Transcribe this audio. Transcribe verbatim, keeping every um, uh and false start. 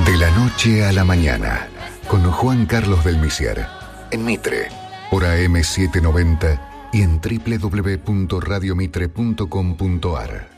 De la noche a la mañana, con Juan Carlos del Misier, en Mitre, por A M setecientos noventa y en doble u doble u doble u punto radio mitre punto com punto a r.